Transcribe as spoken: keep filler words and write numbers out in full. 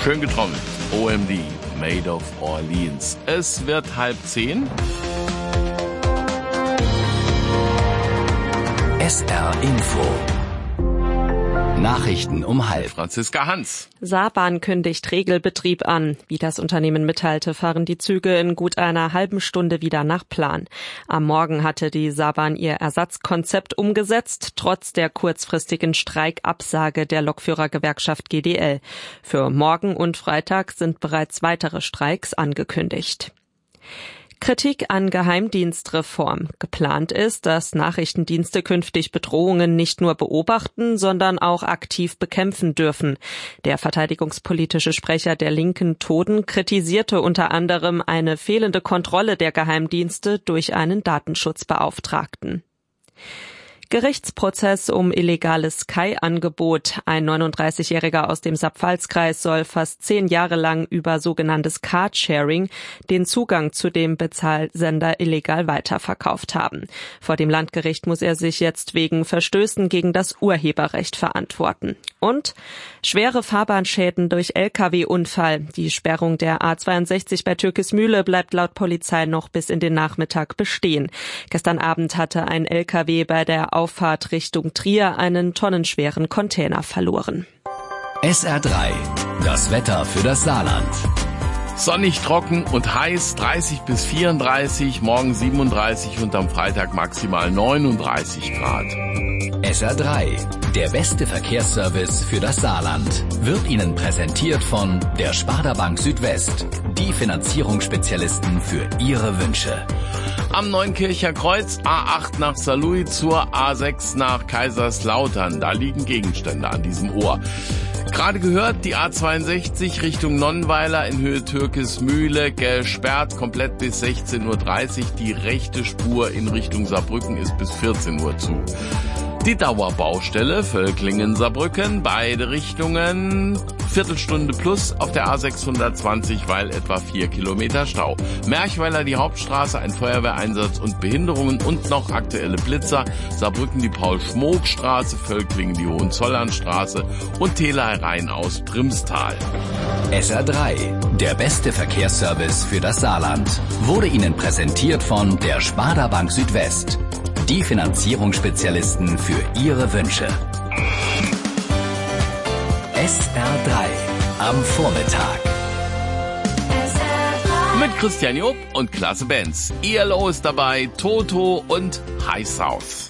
Schön getrommelt. O M D, Made of Orleans. Es wird halb zehn. S R Info. Nachrichten um halb. Franziska Hans. Saarbahn kündigt Regelbetrieb an. Wie das Unternehmen mitteilte, fahren die Züge in gut einer halben Stunde wieder nach Plan. Am Morgen hatte die Saarbahn ihr Ersatzkonzept umgesetzt, trotz der kurzfristigen Streikabsage der Lokführergewerkschaft G D L. Für morgen und Freitag sind bereits weitere Streiks angekündigt. Kritik an Geheimdienstreform. Geplant ist, dass Nachrichtendienste künftig Bedrohungen nicht nur beobachten, sondern auch aktiv bekämpfen dürfen. Der verteidigungspolitische Sprecher der Linken, Toden, kritisierte unter anderem eine fehlende Kontrolle der Geheimdienste durch einen Datenschutzbeauftragten. Gerichtsprozess um illegales Sky-Angebot. Ein neununddreißigjähriger aus dem Saar-Pfalz-Kreis soll fast zehn Jahre lang über sogenanntes Carsharing den Zugang zu dem Bezahlsender illegal weiterverkauft haben. Vor dem Landgericht muss er sich jetzt wegen Verstößen gegen das Urheberrecht verantworten. Und schwere Fahrbahnschäden durch L K W-Unfall. Die Sperrung der A zweiundsechzig bei Türkismühle bleibt laut Polizei noch bis in den Nachmittag bestehen. Gestern Abend hatte ein L K W bei der Auffahrt Richtung Trier einen tonnenschweren Container verloren. S R drei. Das Wetter für das Saarland. Sonnig, trocken und heiß, dreißig bis vierunddreißig, morgen siebenunddreißig und am Freitag maximal neununddreißig Grad. S R drei. Der beste Verkehrsservice für das Saarland wird Ihnen präsentiert von der Sparda Bank Südwest. Die Finanzierungsspezialisten für Ihre Wünsche. Am Neunkircher Kreuz A acht nach Saarlouis zur A sechs nach Kaiserslautern. Da liegen Gegenstände an diesem Ohr. Gerade gehört, die A zweiundsechzig Richtung Nonnweiler in Höhe Türkismühle gesperrt, komplett bis sechzehn Uhr dreißig. Die rechte Spur in Richtung Saarbrücken ist bis vierzehn Uhr zu. Die Dauerbaustelle Völklingen-Saarbrücken, beide Richtungen, Viertelstunde plus auf der A sechshundertzwanzig, weil etwa vier Kilometer Stau. Merchweiler die Hauptstraße, ein Feuerwehreinsatz und Behinderungen und noch aktuelle Blitzer. Saarbrücken die Paul-Schmook-Straße, Völklingen die Hohenzollernstraße und Telehereien aus Primstal. S R drei, der beste Verkehrsservice für das Saarland, wurde Ihnen präsentiert von der Sparda Bank Südwest. Die Finanzierungsspezialisten für Ihre Wünsche. S R drei am Vormittag. Mit Christian Job und klasse Bands. E L O ist dabei, Toto und High South.